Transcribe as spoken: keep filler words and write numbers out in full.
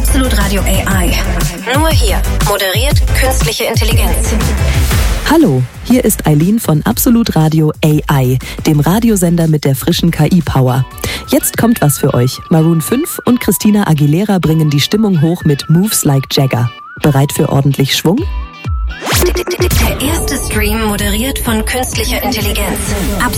Absolut Radio A I. Nur hier moderiert künstliche Intelligenz. Hallo, hier ist Eileen von Absolut Radio A I, dem Radiosender mit der frischen K I-Power. Jetzt kommt was für euch. Maroon fünf und Christina Aguilera bringen die Stimmung hoch mit Moves Like Jagger. Bereit für ordentlich Schwung? Der erste Stream moderiert von künstlicher Intelligenz. Absolut